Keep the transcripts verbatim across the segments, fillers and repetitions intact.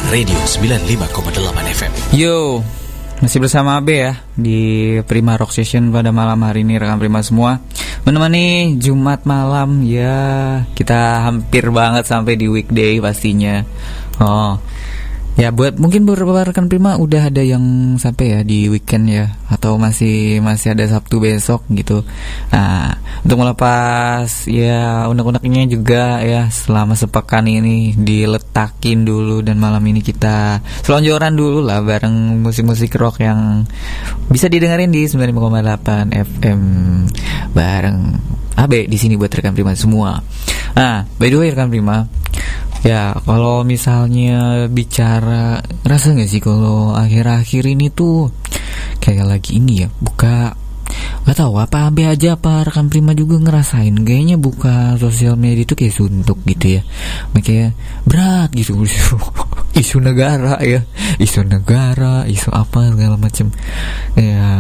Radio sembilan puluh lima koma delapan F M. Yo, masih bersama Abe ya di Prima Rock Session pada malam hari ini, rekan Prima semua. Menemani Jumat malam ya, kita hampir banget sampai di weekday pastinya. Oh, ya buat mungkin beberapa rekan Prima udah ada yang sampai ya di weekend ya, atau masih masih ada Sabtu besok gitu. Nah, untuk melepas ya unek-uneknya juga ya, selama sepekan ini diletakin dulu, dan malam ini kita selonjoran dulu lah bareng musik-musik rock yang bisa didengerin di sembilan puluh lima koma delapan F M bareng Abe di sini buat rekan Prima semua. Nah, by the way rekan Prima, ya kalau misalnya bicara, rasa gak sih kalau akhir-akhir ini tuh kayak lagi ini ya, buka, gak tahu apa Abe aja apa rekan Prima juga ngerasain, kayaknya buka sosial media itu kayak suntuk gitu ya, kayak berat gitu. Isu negara ya, isu negara, isu apa segala macem ya,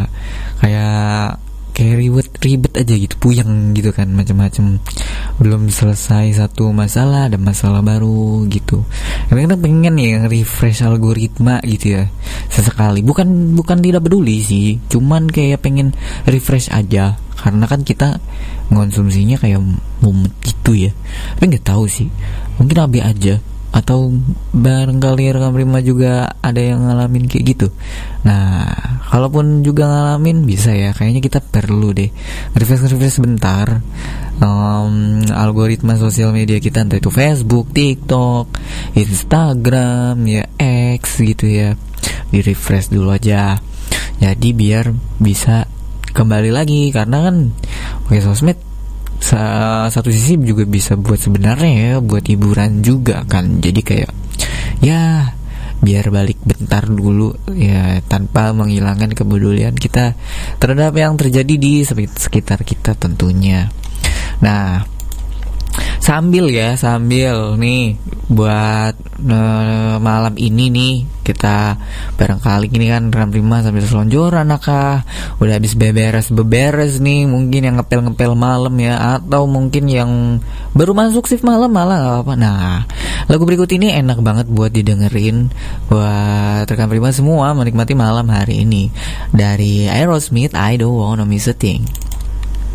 kayak kayak ribet ribet aja gitu, puyeng gitu kan, macam-macam, belum selesai satu masalah ada masalah baru gitu. Karena kita pengen ya refresh algoritma gitu ya sesekali, bukan bukan tidak peduli sih, cuman kayak pengen refresh aja, karena kan kita mengonsumsinya kayak momen itu ya. Tapi nggak tahu sih, mungkin Abi aja atau barangkali rekan Prima juga ada yang ngalamin kayak gitu. Nah, kalaupun juga ngalamin, bisa ya, kayaknya kita perlu deh refresh-refresh sebentar um, algoritma sosial media kita, entah itu Facebook, TikTok, Instagram, ya X gitu ya, di refresh dulu aja. Jadi biar bisa kembali lagi, karena kan pakai sosmed Sa- satu sisi juga bisa buat sebenarnya ya, buat hiburan juga kan. Jadi kayak ya biar balik bentar dulu ya, tanpa menghilangkan kepedulian kita terhadap yang terjadi di sekitar kita tentunya. Nah, sambil ya sambil nih buat uh, malam ini nih, kita barangkali ini kan rekan Prima sambil selonjoran nakah, udah habis beberes-beberes nih, mungkin yang ngepel-ngepel malam ya, atau mungkin yang baru masuk shift malam malah gak apa-apa. Nah, lagu berikut ini enak banget buat didengerin buat rekan Prima semua menikmati malam hari ini, dari Aerosmith, I Don't Wanna Miss a Thing.